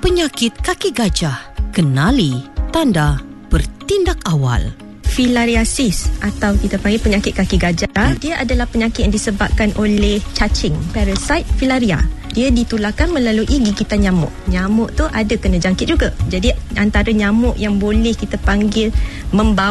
Penyakit kaki gajah. Kenali tanda bertindak awal. Filariasis atau kita panggil penyakit kaki gajah, dia adalah penyakit yang disebabkan oleh cacing, parasit filaria. Dia ditularkan melalui gigitan nyamuk. Nyamuk tu ada kena jangkit juga. Jadi antara nyamuk yang boleh kita panggil membawa